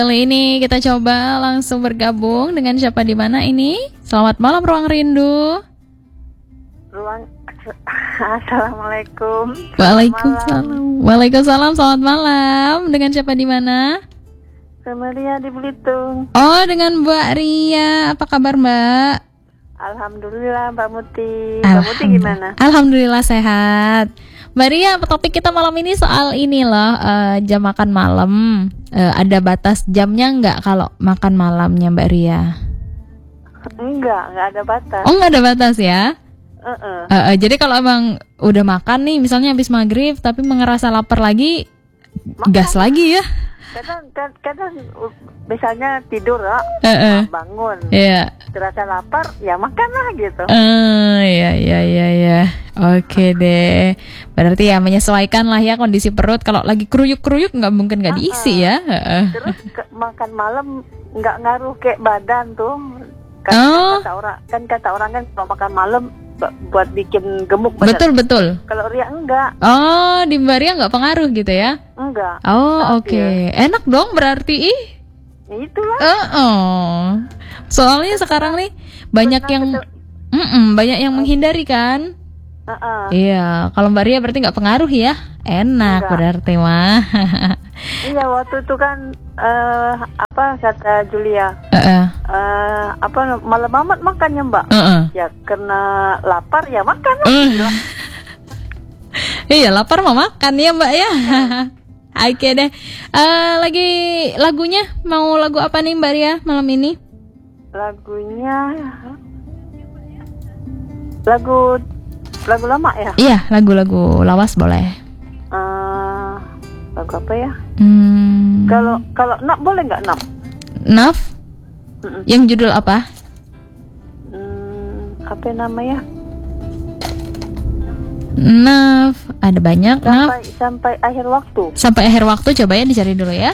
Kali ini kita coba langsung bergabung dengan siapa di mana ini? Selamat malam Ruang Rindu. Assalamualaikum. Waalaikumsalam. Waalaikumsalam. Selamat malam. Dengan siapa di mana? Sama Ria di Belitung. Oh, dengan Mbak Ria. Apa kabar Mbak? Alhamdulillah Mbak Muti. Mbak Muti gimana? Alhamdulillah sehat. Mbak Ria, topik kita malam ini soal ini loh, jam makan malam. Ada batas jamnya nggak kalau makan malamnya Mbak Ria? Enggak ada batas. Oh, nggak ada batas ya? Jadi kalau emang udah makan nih, misalnya habis maghrib tapi ngerasa lapar lagi, gas lagi ya? Kadang misalnya tidur lah, bangun, terasa lapar, ya makan lah gitu. Iya. Oke deh. Berarti ya menyesuaikan lah ya kondisi perut. Kalau lagi keruyuk-keruyuk nggak mungkin nggak diisi ya. Terus makan malam nggak ngaruh kayak badan tuh. Kata orang kan kalau makan malam buat bikin gemuk badan. Betul. Kalau Ria enggak. Oh, di Mbak Ria nggak pengaruh gitu ya? Enggak. Oh, oke. Enak dong berarti. Itulah. Soalnya sekarang nih banyak yang menghindari kan? Iya, kalau Mbak Ria berarti nggak pengaruh ya? Enak berarti mah. Iya, waktu itu kan apa kata Julia? Malam amat makannya Mbak. Ya karena lapar ya makan. Iya, lapar mau makan ya Mbak ya. Oke deh. Lagi lagunya mau lagu apa nih Mbak Ria malam ini? Lagunya lagu lama ya? Iya, lagu lawas boleh. Lagu apa ya? Kalau Naf boleh nggak Naf? Naf? Yang judul apa? Apa namanya? Naf, ada banyak. Sampai akhir waktu. Sampai akhir waktu, coba ya dicari dulu ya.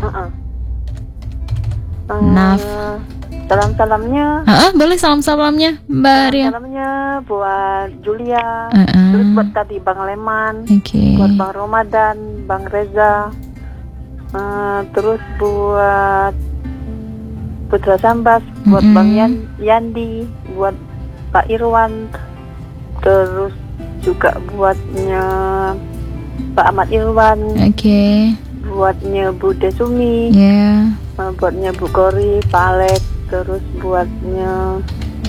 Naf. Salam-salamnya. Boleh salam-salamnya Mbak Ria. Salamnya buat Julia. Terus buat tadi Bang Leman. Buat Bang Ramadan, Bang Reza. Terus buat Putra Sambas, buat Bang Yandi, buat Pak Irwan. Terus juga buatnya Pak Ahmad Irwan. Buatnya Bu Desumi. Buatnya Bu Kori, Pak Alek. Terus buatnya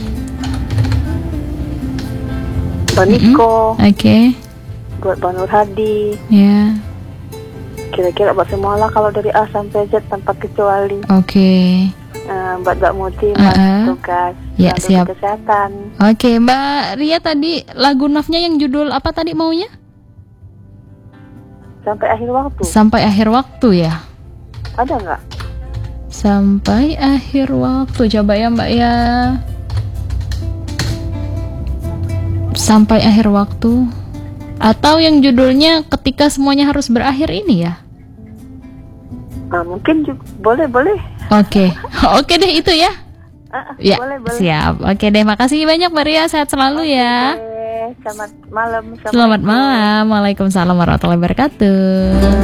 Bang Niko. Buat Bang Nur Hadi. Kira-kira buat semua lah kalau dari A sampai Z tanpa kecuali. Buat Mbak Muti, tugas. Ya, siap. Kesehatan. Mbak Ria tadi lagu Nafnya yang judul apa tadi maunya? Sampai akhir waktu. Sampai akhir waktu ya? Ada nggak? Sampai akhir waktu, coba ya Mbak ya. Sampai akhir waktu. Atau yang judulnya ketika semuanya harus berakhir ini ya? Mungkin juga boleh. Oke deh itu ya. Ya, boleh. Siap. Oke deh, makasih banyak Mbak Ria, sehat selalu ya. Selamat malam. Selamat malam. Waalaikumsalam warahmatullahi wabarakatuh.